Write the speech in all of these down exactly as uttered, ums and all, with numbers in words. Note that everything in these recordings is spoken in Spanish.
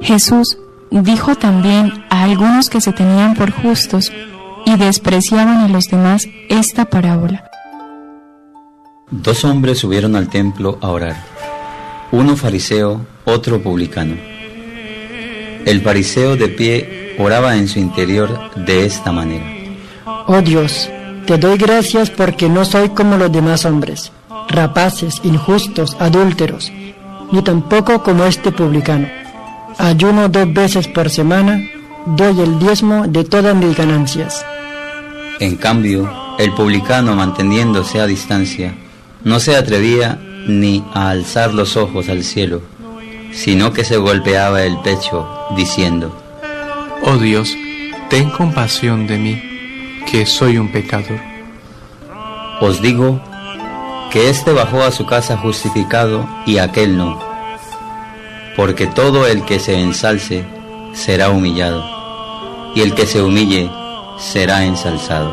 Jesús dijo también a algunos que se tenían por justos y despreciaban a los demás esta parábola. Dos hombres subieron al templo a orar, uno fariseo, otro publicano. El fariseo de pie oraba en su interior de esta manera: Oh Dios, te doy gracias porque no soy como los demás hombres, rapaces, injustos, adúlteros, ni tampoco como este publicano. Ayuno dos veces por semana, doy el diezmo de todas mis ganancias. En cambio, el publicano, manteniéndose a distancia, no se atrevía ni a alzar los ojos al cielo, sino que se golpeaba el pecho, diciendo: Oh Dios, ten compasión de mí, que soy un pecador. Os digo que éste bajó a su casa justificado y aquel no. Porque todo el que se ensalce será humillado, y el que se humille será ensalzado.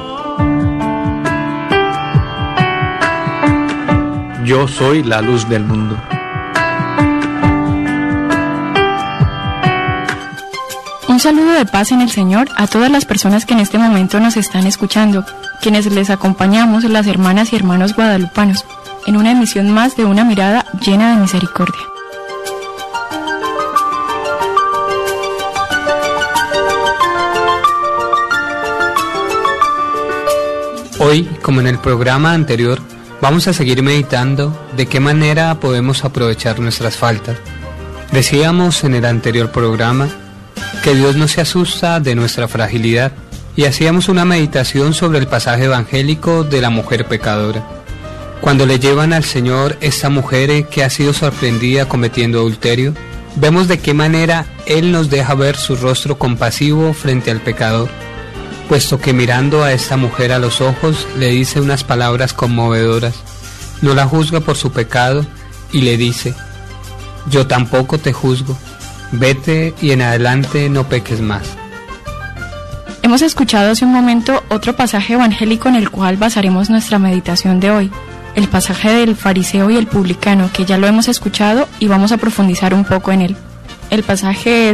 Yo soy la luz del mundo. Un saludo de paz en el Señor a todas las personas que en este momento nos están escuchando, quienes les acompañamos, las hermanas y hermanos guadalupanos, en una emisión más de Una Mirada Llena de Misericordia. Hoy, como en el programa anterior, vamos a seguir meditando de qué manera podemos aprovechar nuestras faltas. Decíamos en el anterior programa que Dios no se asusta de nuestra fragilidad y hacíamos una meditación sobre el pasaje evangélico de la mujer pecadora. Cuando le llevan al Señor esta mujer que ha sido sorprendida cometiendo adulterio, vemos de qué manera Él nos deja ver su rostro compasivo frente al pecador, puesto que mirando a esta mujer a los ojos le dice unas palabras conmovedoras, no la juzga por su pecado y le dice: yo tampoco te juzgo, vete y en adelante no peques más. Hemos escuchado hace un momento otro pasaje evangélico en el cual basaremos nuestra meditación de hoy, el pasaje del fariseo y el publicano, que ya lo hemos escuchado y vamos a profundizar un poco en él. El pasaje